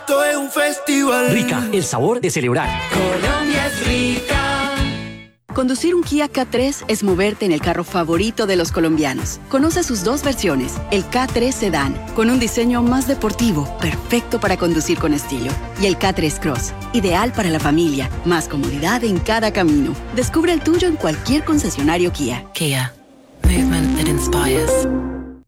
esto es un festival. Rica, el sabor de celebrar. Colombia es rica. Conducir un Kia K3 es moverte en el carro favorito de los colombianos. Conoce sus dos versiones, el K3 Sedan, con un diseño más deportivo, perfecto para conducir con estilo, y el K3 Cross, ideal para la familia, más comodidad en cada camino. Descubre el tuyo en cualquier concesionario Kia. Kia. Movement that inspires.